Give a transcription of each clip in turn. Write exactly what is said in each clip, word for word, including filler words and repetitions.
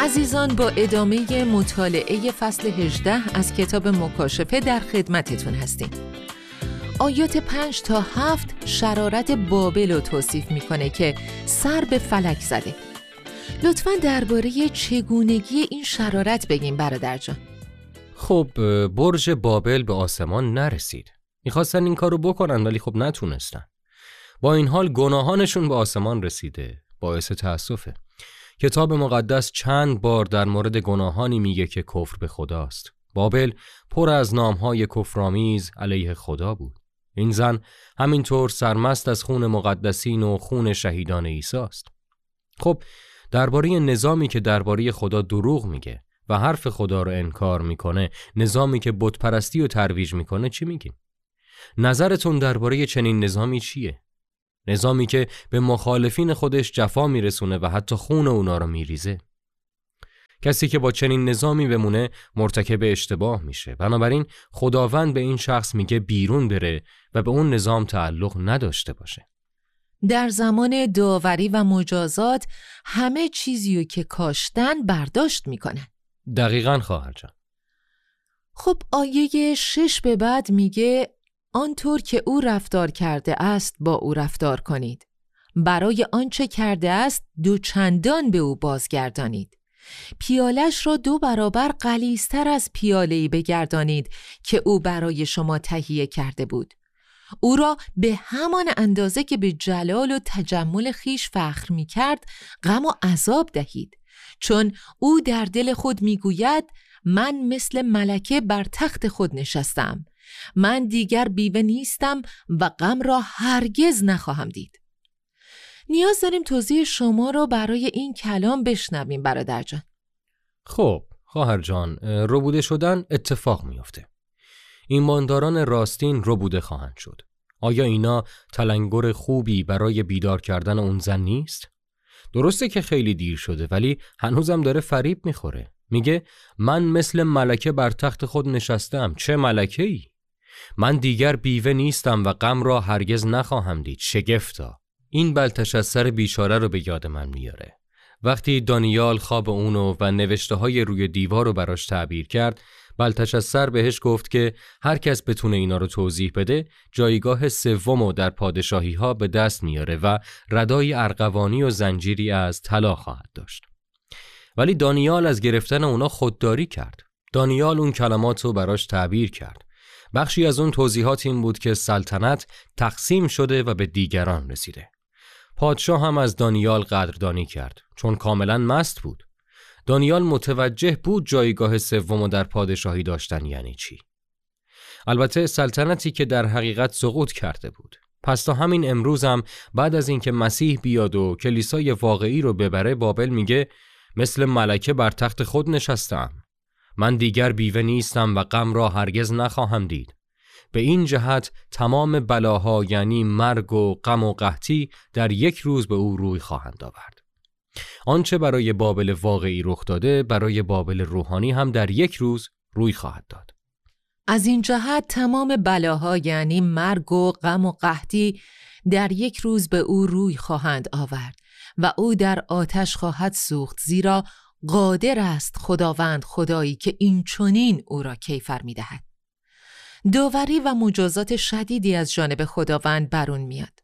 عزیزان، با ادامه مطالعه فصل هجده از کتاب مکاشفه در خدمتتون هستیم. آیات پنج تا هفت شرارت بابل رو توصیف میکنه که سر به فلک زده. لطفاً درباره چگونگی این شرارت بگیم برادر جان. خب برج بابل به آسمان نرسید. میخواستن این کارو بکنن ولی خب نتونستن. با این حال گناهانشون به آسمان رسیده. باعث تأسفه. کتاب مقدس چند بار در مورد گناهانی میگه که کفر به خداست. بابل پر از نامهای کفرآمیز علیه خدا بود. این زن همینطور سرمست از خون مقدسین و خون شهیدان عیسی است. خب درباره نظامی که درباره خدا دروغ میگه و حرف خدا رو انکار میکنه، نظامی که بت پرستی رو ترویج میکنه، چی میگیم؟ نظرتون درباره چنین نظامی چیه؟ نظامی که به مخالفین خودش جفا میرسونه و حتی خون اونا رو میریزه. کسی که با چنین نظامی بمونه مرتکب اشتباه میشه. بنابراین خداوند به این شخص میگه بیرون بره و به اون نظام تعلق نداشته باشه. در زمان داوری و مجازات همه چیزیو که کاشتن برداشت میکنن. دقیقاً خواهر جان. خب آیه شش به بعد میگه آنطور که او رفتار کرده است با او رفتار کنید. برای آنچه کرده است دو چندان به او بازگردانید. پیالش را دو برابر غلیظتر از پیاله‌ای بگردانید که او برای شما تهیه کرده بود. او را به همان اندازه که به جلال و تجمل خیش فخر می کرد غم و عذاب دهید، چون او در دل خود می گوید من مثل ملکه بر تخت خود نشستم، من دیگر بیوه نیستم و غم را هرگز نخواهم دید. نیاز داریم توضیح شما را برای این کلام بشنویم برادر جان. خب خواهر جان، ربوده شدن اتفاق میفته. ایمانداران راستین ربوده خواهند شد. آیا اینا تلنگر خوبی برای بیدار کردن اون زن نیست؟ درسته که خیلی دیر شده ولی هنوزم داره فریب میخوره. میگه من مثل ملکه بر تخت خود نشستم. چه ملکه‌ای؟ من دیگر بیوه نیستم و غم را هرگز نخواهم دید. شگفتا. این بلتشسر بیچاره رو به یاد من میاره. وقتی دانیال خواب اونو و نوشته های روی دیوار رو براش تعبیر کرد، بلتشسر بهش گفت که هر کس بتونه اینا رو توضیح بده جایگاه سومو در پادشاهی ها به دست میاره و ردای ارغوانی و زنجیری از طلا خواهد داشت. ولی دانیال از گرفتن اونا خودداری کرد. دانیال اون کلمات رو براش تعبیر کرد. بخشی از اون توضیحات این بود که سلطنت تقسیم شده و به دیگران رسیده. پادشاه هم از دانیال قدردانی کرد چون کاملا مست بود. دانیال متوجه بود جایگاه سوم در پادشاهی داشتن یعنی چی. البته سلطنتی که در حقیقت سقوط کرده بود. پس تا همین امروز هم بعد از اینکه مسیح بیاد و کلیسای واقعی رو ببره، بابل میگه مثل ملکه بر تخت خود نشستم. من دیگر بیوه نیستم و غم را هرگز نخواهم دید. به این جهت تمام بلاها یعنی مرگ و غم و قحطی در یک روز به او روی خواهند آورد. آنچه برای بابل واقعی رخ داده برای بابل روحانی هم در یک روز روی خواهد داد. از این جهت تمام بلاها یعنی مرگ و غم و قحطی در یک روز به او روی خواهند آورد و او در آتش خواهد سوخت، زیرا قادر است خداوند خدایی که این چنین او را کیفر می دهد. داوری و مجازات شدیدی از جانب خداوند برون میاد.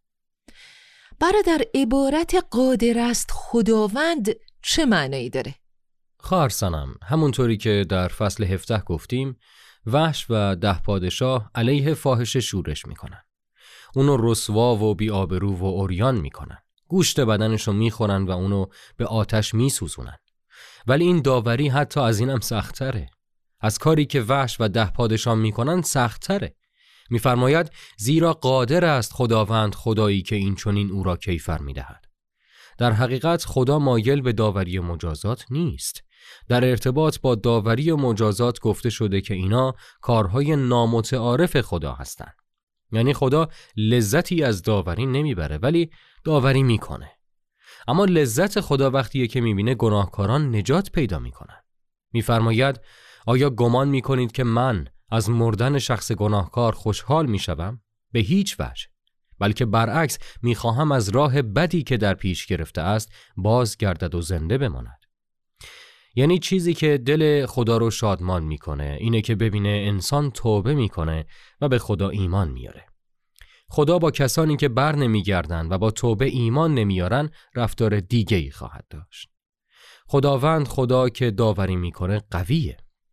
برادر، عبارت قادر است خداوند چه معنایی داره؟ خواهر سنم، همونطوری که در فصل هفده گفتیم، وحش و ده پادشاه علیه فاحشه شورش میکنن. اونو رسوا و بی‌آبرو و عریان میکنن. گوشت بدنشو میخورن و اونو به آتش میسوزونن. ولی این داوری حتی از اینم سخت‌تره. از کاری که وحش و ده پادشاه میکنن سخت‌تره. میفرماید زیرا قادر است خداوند خدایی که این چنین او را کیفر میدهد. در حقیقت خدا مایل به داوری و مجازات نیست. در ارتباط با داوری و مجازات گفته شده که اینا کارهای نامتعارف خدا هستند. یعنی خدا لذتی از داوری نمیبره ولی داوری میکنه. اما لذت خدا وقتیه که میبینه گناهکاران نجات پیدا میکنن. میفرماید آیا گمان میکنید که من از مردن شخص گناهکار خوشحال میشوم؟ به هیچ وجه. بلکه برعکس میخواهم از راه بدی که در پیش گرفته است بازگردد و زنده بماند. یعنی چیزی که دل خدا رو شادمان میکنه اینه که ببینه انسان توبه میکنه و به خدا ایمان میاره. خدا با کسانی که بر نمیگردن و با توبه ایمان نمیارن رفتار دیگه‌ای خواهد داشت. خداوند خدا که داوری میکنه قویه.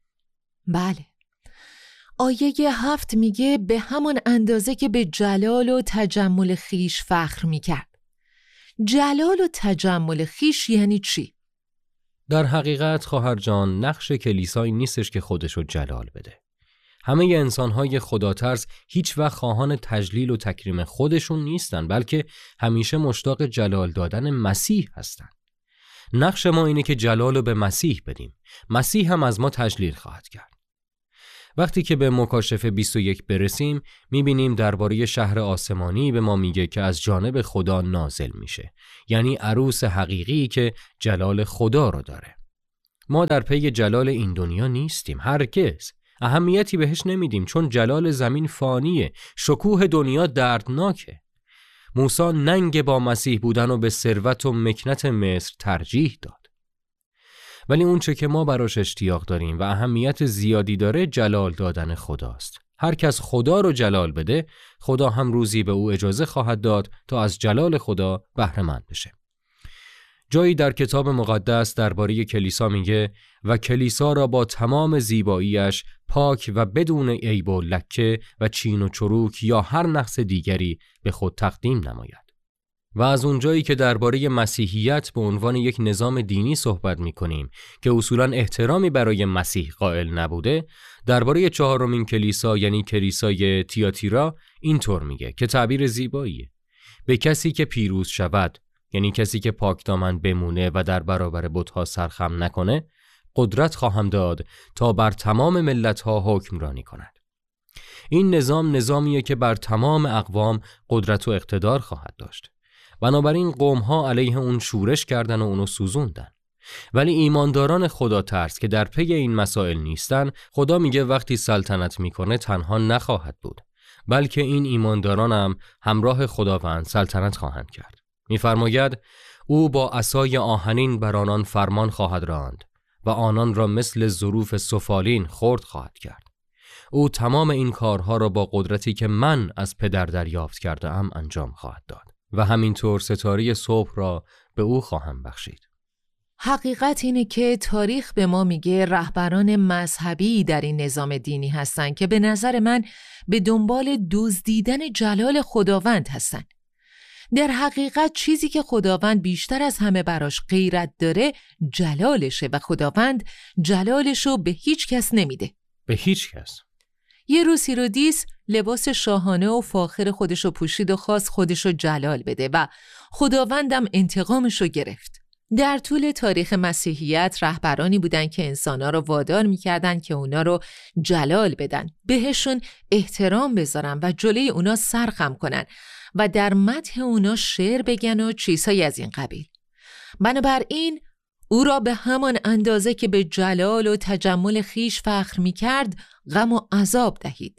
بله. آیه هفت میگه به همون اندازه که به جلال و تجمل خیش فخر میکرد. جلال و تجمل خیش یعنی چی؟ در حقیقت خواهر جان، نقش کلیسایی نیستش که خودشو جلال بده. همه انسان‌های خداترس هیچ وقت خواهان تجلیل و تکریم خودشون نیستن، بلکه همیشه مشتاق جلال دادن مسیح هستن. نقش ما اینه که جلال رو به مسیح بدیم. مسیح هم از ما تجلیل خواهد کرد. وقتی که به مکاشفه بیست و یک برسیم، میبینیم درباره شهر آسمانی به ما میگه که از جانب خدا نازل میشه. یعنی عروس حقیقی که جلال خدا رو داره. ما در پی جلال این دنیا نیستیم، هرگز. اهمیتی بهش نمیدیم چون جلال زمین فانیه، شکوه دنیا دردناکه. موسی ننگ با مسیح بودن و به ثروت و مکنت مصر ترجیح داد. ولی اون چه که ما براش اشتیاق داریم و اهمیت زیادی داره جلال دادن خداست. هر کس خدا رو جلال بده، خدا هم روزی به او اجازه خواهد داد تا از جلال خدا بهره مند بشه. جایی در کتاب مقدس درباره کلیسا میگه و کلیسا را با تمام زیباییش پاک و بدون عیب و لکه و چین و چروک یا هر نقص دیگری به خود تقدیم نماید. و از اونجایی که درباره مسیحیت به عنوان یک نظام دینی صحبت میکنیم که اصولاً احترامی برای مسیح قائل نبوده، درباره چهارمین کلیسا یعنی کلیسای تیاتیرا اینطور میگه که تعبیر زیباییه: به کسی که پیروز شود، یعنی کسی که پاکدامن بمونه و در برابر بت‌ها سرخم نکنه، قدرت خواهم داد تا بر تمام ملت‌ها حکمرانی کند. این نظام نظامیه که بر تمام اقوام قدرت و اقتدار خواهد داشت. بنابراین قوم‌ها علیه اون شورش کردن و اونو سوزوندن. ولی ایمانداران خدا ترس که در پی این مسائل نیستن، خدا میگه وقتی سلطنت میکنه تنها نخواهد بود، بلکه این ایمانداران هم همراه خداوند سلطنت خواهند کرد. می‌فرماید او با عصای آهنین بر آنان فرمان خواهد راند و آنان را مثل ظروف سفالین خرد خواهد کرد. او تمام این کارها را با قدرتی که من از پدر دریافت کرده ام انجام خواهد داد و همینطور ستاره صبح را به او خواهم بخشید. حقیقت اینه که تاریخ به ما میگه رهبران مذهبی در این نظام دینی هستن که به نظر من به دنبال دزدیدن جلال خداوند هستن. در حقیقت چیزی که خداوند بیشتر از همه براش غیرت داره جلالشه و خداوند جلالشو به هیچ کس نمیده. به هیچ کس. یه روز هیرودیس لباس شاهانه و فاخر خودشو پوشید و خواست خودشو جلال بده و خداوندم انتقامشو گرفت. در طول تاریخ مسیحیت رهبرانی بودن که انسانا رو وادار میکردن که اونا رو جلال بدن، بهشون احترام بذارن و جلوی اونا سرخم کنن و در مدح اونا شعر بگن و چیزهای از این قبیل. بنابراین او را به همان اندازه که به جلال و تجمل خیش فخر میکرد غم و عذاب دهید.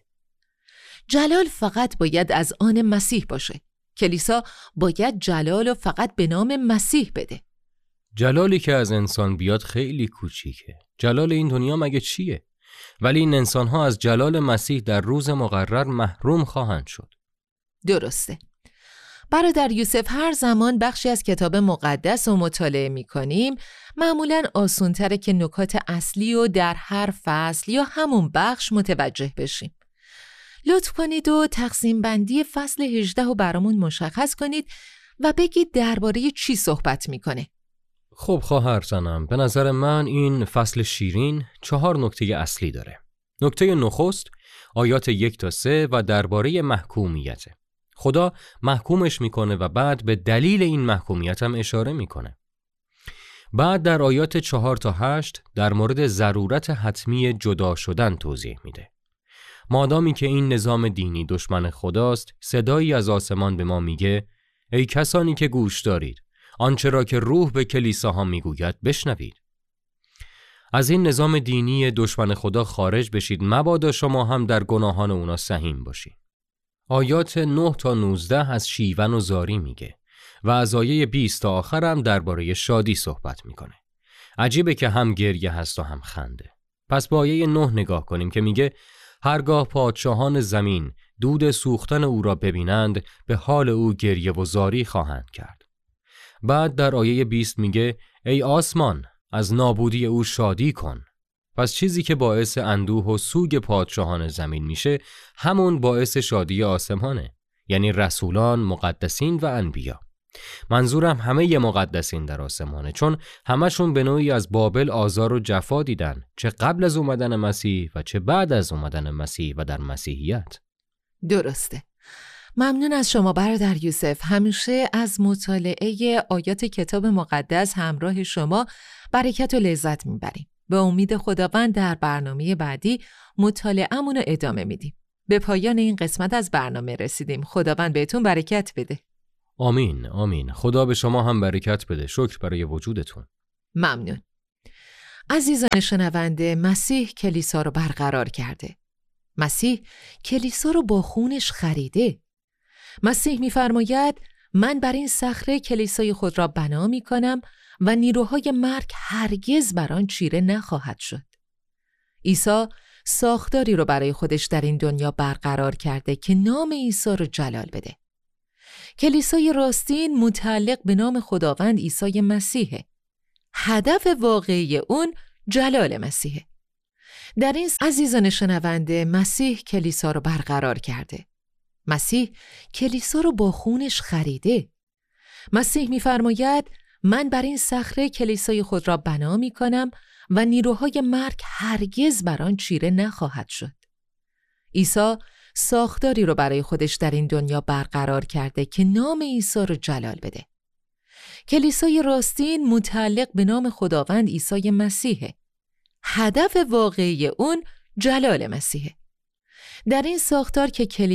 جلال فقط باید از آن مسیح باشه. کلیسا باید جلال و فقط به نام مسیح بده. جلالی که از انسان بیاد خیلی کوچیکه. جلال این دنیا مگه چیه؟ ولی این انسان‌ها از جلال مسیح در روز مقرر محروم خواهند شد. درسته. برادر یوسف، هر زمان بخشی از کتاب مقدس رو مطالعه می‌کنیم، معمولاً آسان‌تره که نکات اصلی رو در هر فصل یا همون بخش متوجه بشیم. لطف کنید و تقسیم بندی فصل هجده رو برامون مشخص کنید و بگید درباره چی صحبت می‌کنه. خب خواهر جانم، به نظر من این فصل شیرین چهار نکته اصلی داره. نکته نخست آیات یک تا سه و درباره محکومیته. خدا محکومش میکنه و بعد به دلیل این محکومیت هم اشاره میکنه. بعد در آیات چهار تا هشت در مورد ضرورت حتمی جدا شدن توضیح میده. مادامی که این نظام دینی دشمن خداست، صدایی از آسمان به ما میگه ای کسانی که گوش دارید، آنچه را که روح به کلیساها میگوید بشنوید. از این نظام دینی دشمن خدا خارج بشید، مبادا شما هم در گناهان اونا سهیم باشید. آیات نه تا نوزده از شیون و زاری میگه و از آیه بیست تا آخر هم درباره شادی صحبت میکنه. عجیبه که هم گریه هست و هم خنده. پس به آیه نه نگاه کنیم که میگه هرگاه پادشاهان زمین دود سوختن او را ببینند به حال او گریه و زاری خواهند کرد. بعد در آیه بیست میگه ای آسمان از نابودی او شادی کن. پس چیزی که باعث اندوه و سوگ پادشاهان زمین میشه همون باعث شادی آسمانه، یعنی رسولان، مقدسین و انبیا. منظورم همه مقدسین در آسمانه، چون همشون به نوعی از بابل آزار و جفا دیدن، چه قبل از اومدن مسیح و چه بعد از اومدن مسیح و در مسیحیت. درسته. ممنون از شما برادر یوسف. همیشه از مطالعه آیات کتاب مقدس همراه شما برکت و لذت میبریم. به امید خداوند در برنامه بعدی مطالعه‌مون رو ادامه میدیم. به پایان این قسمت از برنامه رسیدیم. خداوند بهتون برکت بده. آمین آمین. خدا به شما هم برکت بده. شکر برای وجودتون. ممنون. عزیزان شنونده، مسیح کلیسا رو برقرار کرده. مسیح کلیسا رو با خونش خریده. مسیح می‌فرماید من بر این صخره کلیسای خود را بنا می‌کنم و نیروهای مرگ هرگز بر آن چیره نخواهد شد. عیسی ساختاری رو برای خودش در این دنیا برقرار کرده که نام عیسی رو جلال بده. کلیسای راستین متعلق به نام خداوند عیسی مسیحه. هدف واقعی اون جلال مسیحه. در این عزیزان شنونده، مسیح کلیسا رو برقرار کرده. مسیح کلیسا رو با خونش خریده. مسیح می‌فرماید من بر این صخره کلیسای خود را بنا می‌کنم و نیروهای مرگ هرگز بر آن چیره نخواهد شد. عیسی ساختاری رو برای خودش در این دنیا برقرار کرده که نام عیسی رو جلال بده. کلیسای راستین متعلق به نام خداوند عیسی مسیحه. هدف واقعی اون جلال مسیحه. در این ساختار که کلیسا